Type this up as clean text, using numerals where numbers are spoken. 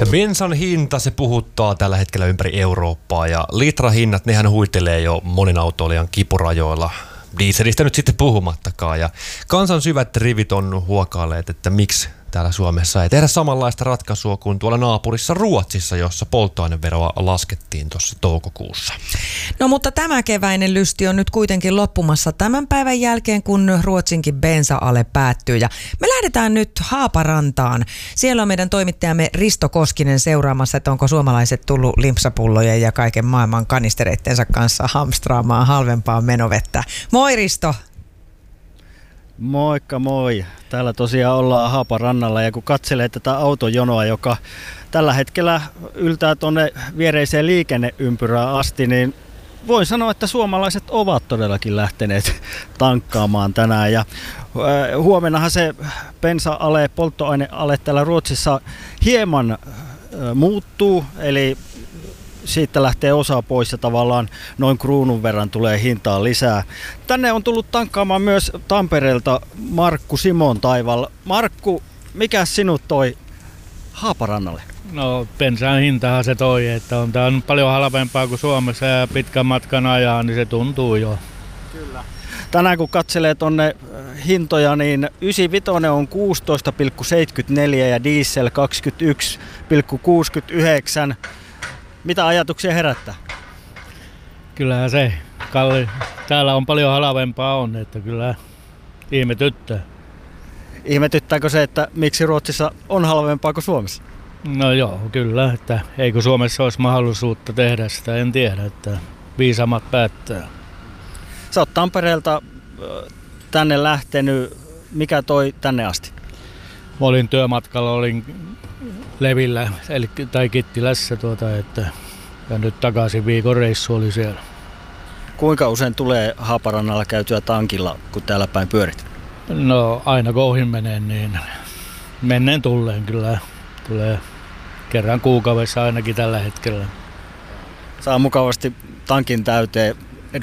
Bensan hinta, se puhuttaa tällä hetkellä ympäri Eurooppaa ja litrahinnat, nehän huitelee jo monin autoilijan kipurajoilla. Dieselistä nyt sitten puhumattakaan ja kansan syvät rivit on huokailleet, että miksi täällä Suomessa ei tehdä samanlaista ratkaisua kuin tuolla naapurissa Ruotsissa, jossa polttoaineveroa laskettiin tuossa toukokuussa. No mutta tämä keväinen lysti on nyt kuitenkin loppumassa tämän päivän jälkeen, kun Ruotsinkin bensa-ale päättyy. Ja me lähdetään nyt Haaparantaan. Siellä on meidän toimittajamme Risto Koskinen seuraamassa, että onko suomalaiset tullut limpsapullojen ja kaiken maailman kanistereittensa kanssa hamstraamaan halvempaa menovettä. Moi Risto! Moikka moi. Täällä tosiaan ollaan Haaparannalla ja kun katselee tätä autojonoa, joka tällä hetkellä yltää tuonne viereiseen liikenneympyrään asti, niin voin sanoa, että suomalaiset ovat todellakin lähteneet tankkaamaan tänään. Ja huomennahan se bensa-ale, polttoaineale täällä Ruotsissa hieman muuttuu, eli siitä lähtee osa pois ja tavallaan noin kruunun verran tulee hintaa lisää. Tänne on tullut tankkaamaan myös Tampereelta Markku Simon Taival. Markku, mikä sinut toi Haaparannalle? No bensan hintahan se toi, että on tää on paljon halvempaa kuin Suomessa ja pitkän matkan ajaa, niin se tuntuu jo. Kyllä. Tänään kun katselee tonne hintoja, niin 95 on 16,74 ja diesel 21,69. Mitä ajatuksia herättää? Kyllähän se täällä on paljon halvempaa on, että kyllä ihmetyttää. Ihmetyttääkö se, että miksi Ruotsissa on halvempaa kuin Suomessa? No joo, kyllä, että eikö Suomessa olisi mahdollisuutta tehdä sitä, en tiedä, että viisaammat päättää. Sä oot Tampereelta tänne lähtenyt, mikä toi tänne asti? Mä olin työmatkalla, olin Levillä tai Kittilässä ja nyt takaisin viikon reissu oli siellä. Kuinka usein tulee Haaparannalla käytyä tankilla, kun täällä päin pyörit? No aina kun ohi menen, niin menneen tulleen kyllä. Tulee kerran kuukaudessa ainakin tällä hetkellä. Saa mukavasti tankin täyteen.